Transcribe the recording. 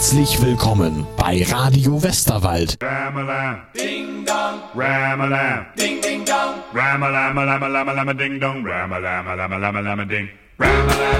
Herzlich willkommen bei Radio Westerwald. Ram-a-lam, ding dong, ram-a-lam, ding ding dong, ram-a-lam, lam-a-lam, lam-a-ding dong, ram-a-lam, lam-a-lam, lam-a-ding, ram-a-lam.